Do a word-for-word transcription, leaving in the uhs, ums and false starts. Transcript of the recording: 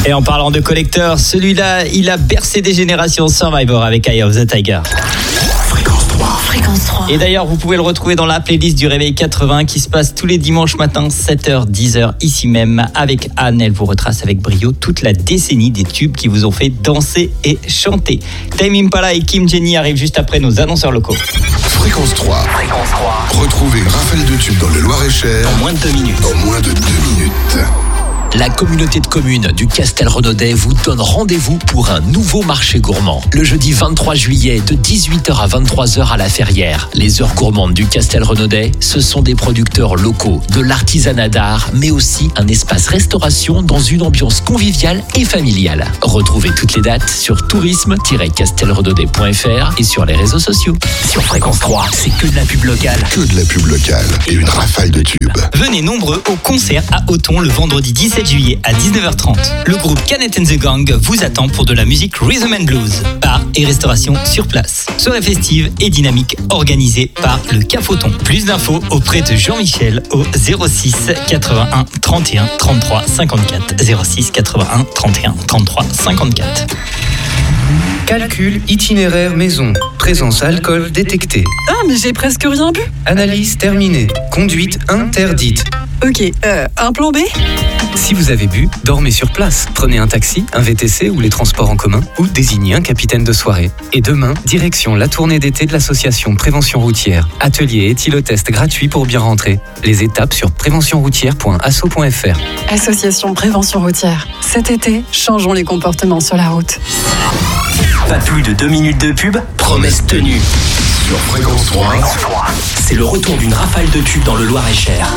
Et en parlant de collecteurs, celui-là, il a bercé des générations. Survivor avec Eye of the Tiger. Fréquence trois. Fréquence trois. Et d'ailleurs, vous pouvez le retrouver dans la playlist du Réveil quatre-vingts qui se passe tous les dimanches matins, sept heures, dix heures, ici même. Avec Anne, elle vous retrace avec brio toute la décennie des tubes qui vous ont fait danser et chanter. Tame Impala et Kim Jenny arrivent juste après nos annonceurs locaux. Fréquence trois. Fréquence trois. Retrouvez une rafale de tubes dans le Loir-et-Cher En moins de deux minutes. en moins de deux minutes. La communauté de communes du Castel-Renaudet vous donne rendez-vous pour un nouveau marché gourmand. Le jeudi vingt-trois juillet de dix-huit heures à vingt-trois heures à la Ferrière. Les heures gourmandes du Castel-Renaudet, ce sont des producteurs locaux, de l'artisanat d'art, mais aussi un espace restauration dans une ambiance conviviale et familiale. Retrouvez toutes les dates sur tourisme tiret castelrenaudet point f r et sur les réseaux sociaux. Sur Fréquence trois, c'est que de la pub locale. Que de la pub locale et une rafale de tubes. Venez nombreux au concert à Othon le vendredi dix-sept juillet à dix-neuf heures trente. Le groupe Canet and the Gang vous attend pour de la musique Rhythm and Blues. Bar et restauration sur place. Soirée festive et dynamique organisée par le Cafoton. Plus d'infos auprès de Jean-Michel au zéro six quatre-vingt-un trente et un trente-trois cinquante-quatre. zéro six quatre-vingt-un trente et un trente-trois cinquante-quatre. Calcul itinéraire maison. Présence alcool détectée. Ah, mais j'ai presque rien bu. Analyse terminée. Conduite interdite. Ok, euh, un plan B ? Si vous avez bu, dormez sur place. Prenez un taxi, un V T C ou les transports en commun ou désignez un capitaine de soirée. Et demain, direction la tournée d'été de l'association Prévention Routière. Atelier éthylotest gratuit pour bien rentrer. Les étapes sur prévention routière point asso point f r. Association Prévention Routière. Cet été, changeons les comportements sur la route. Pas plus de deux minutes de pub, promesse tenue. Sur Fréquence trois. C'est le retour d'une rafale de tubes dans le Loir-et-Cher.